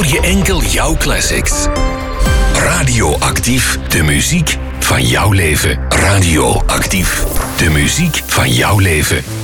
hoor je enkel jouw classics. Radioactief, de muziek van jouw leven. Radioactief, de muziek van jouw leven.